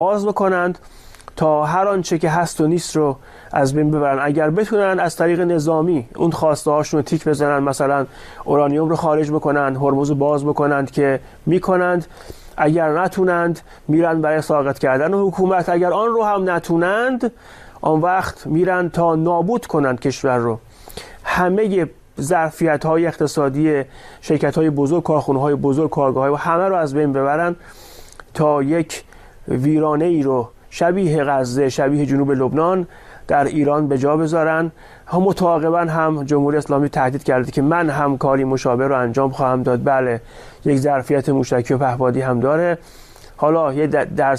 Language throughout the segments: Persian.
باز بکنند تا هر آنچه که هست و نیست رو از بین ببرن. اگر بتونن از طریق نظامی اون خواسته هاشون رو تیک بزنن، مثلا اورانیوم رو خارج بکنن، هرمز باز بکنند که میکنند، اگر نتونند میرن برای ساقط کردن حکومت، اگر آن رو هم نتونند آن وقت میرن تا نابود کنند کشور رو. همه ظرفیت‌های اقتصادی شرکت‌های بزرگ، کارخانه‌های بزرگ، کارگاه‌های و همه رو از بین ببرن تا یک ویرانه‌ای رو شبیه غزه، شبیه جنوب لبنان در ایران به جا بذارن. هم متعاقباً هم جمهوری اسلامی تهدید کرده که من هم کاری مشابه رو انجام خواهم داد. بله، یک ظرفیت موشکی و پهپادی هم داره. حالا یه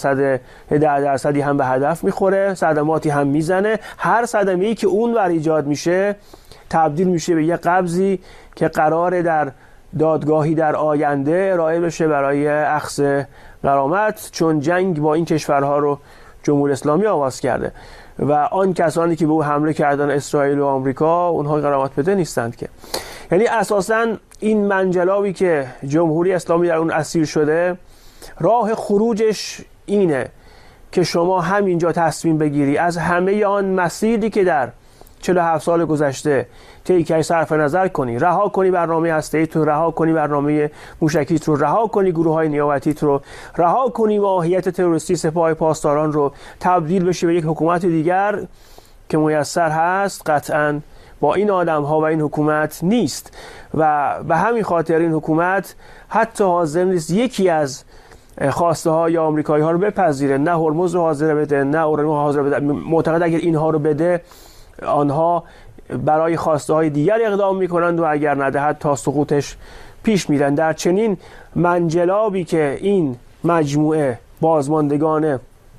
10% هم به هدف میخوره، صدماتی هم میزنه. هر صدمه‌ای که اون ور ایجاد میشه تبدیل میشه به یه قبضی که قراره در دادگاهی در آینده ارائه بشه برای اخذ غرامت، چون جنگ با این کشورها رو جمهوری اسلامی آغاز کرده و آن کسانی که به او حمله کردن، اسرائیل و آمریکا، اونها غرامت بده نیستند که. یعنی اساساً این منجلابی که جمهوری اسلامی در اون اسیر شده، راه خروجش اینه که شما همینجا تصمیم بگیری از همه آن مسیری که در 47 سال گذشته طی کردی صرف نظر کنی، رها کنی برنامه هسته‌ایت رو، رها کنی برنامه موشکیت رو، رها کنی گروه‌های نیابتیت رو، رها کنی ماهیت تروریستی سپاه پاسداران رو، تبدیل بشی به یک حکومت دیگر که میسر هست قطعاً با این آدم‌ها و این حکومت نیست. و به همین خاطر این حکومت حتی حاضر نیست یکی از خواسته های آمریکایی ها رو بپذیره، نه هرمز رو حاضر بده، نه اورانیوم حاضر بده. معتقد اگر اینها رو بده آنها برای خواسته های دیگر اقدام میکنند و اگر ندهد تا سقوطش پیش میرن. در چنین منجلابی که این مجموعه بازماندگان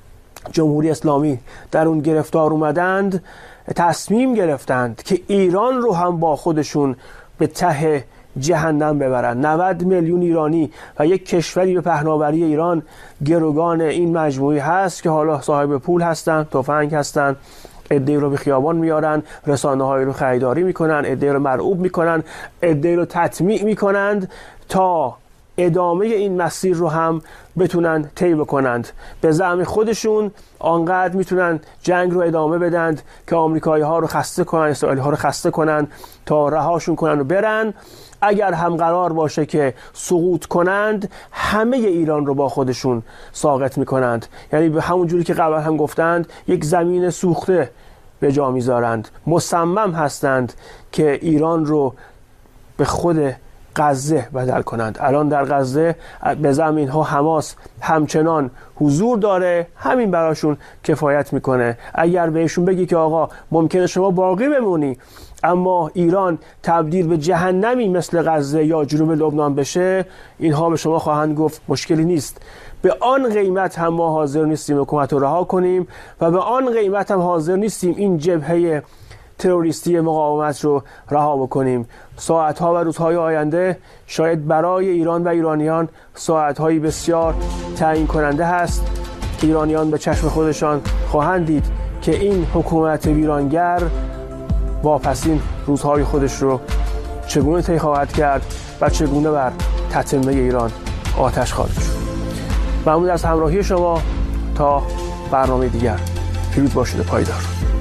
جمهوری اسلامی در اون گرفتار اومدند، تصمیم گرفتند که ایران رو هم با خودشون به ته جهنم ببرن. 90 میلیون ایرانی و یک کشوری به پهناوری ایران گروگان این مجموعه هست که حالا صاحب پول هستن، تفنگ هستن، عده‌ای رو به خیابان میارن، رسانه‌های رو خریداری میکنن، عده‌ای رو مرعوب میکنن، عده‌ای رو تطمیع میکنند تا ادامه این مسیر رو هم بتونن طی بکنند. به زعم خودشون آنقدر میتونن جنگ رو ادامه بدند که آمریکایی‌ها رو خسته کنن، اسرائیلی‌ها رو خسته کنن تا رهاشون کنن و برن. اگر هم قرار باشه که سقوط کنند، همه ایران رو با خودشون ساقط میکنند. یعنی به همون جوری که قبلا هم گفتند، یک زمین سوخته به جا میذارند. مصمم هستند که ایران رو به خود غزه بدل کنند. الان در غزه به زعم اینها حماس همچنان حضور داره، همین براشون کفایت میکنه. اگر بهشون بگی که آقا ممکنه شما باقی بمونی اما ایران تبدیل به جهنمی مثل غزه یا جنوب لبنان بشه، اینها به شما خواهند گفت مشکلی نیست، به آن قیمت هم ما حاضر نیستیم حکومت رو رها کنیم و به آن قیمت هم حاضر نیستیم این جبهه تروریستی مقاومت رو رها بکنیم. ساعتها و روزهای آینده شاید برای ایران و ایرانیان ساعتهایی بسیار تعیین کننده هست که ایرانیان به چشم خودشان خواهند دید که این حکومت ویرانگر واپسین روزهای خودش رو چگونه طی خواهد کرد و چگونه بر تتمه ایران آتش خواهد شد. ممنون از همراهی شما. تا برنامه دیگر، پیروز باشید و پایدار.